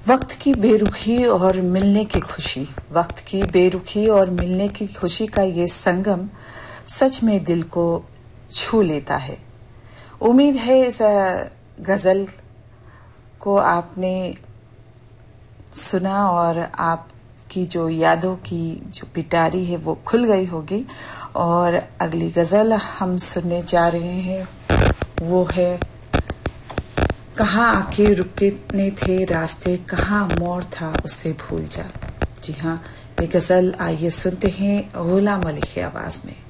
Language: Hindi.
वक्त की बेरुखी और मिलने की खुशी, वक्त की बेरुखी और मिलने की खुशी का ये संगम सच में दिल को छू लेता है। उम्मीद है इस गजल को आपने सुना और आपकी जो यादों की जो पिटारी है वो खुल गई होगी। और अगली गजल हम सुनने जा रहे हैं वो है कहाँ आके रुकने थे रास्ते, कहाँ मोड़ था उसे भूल जा। जी हाँ, ये गजल आइए सुनते हैं गुलाम अली की आवाज में।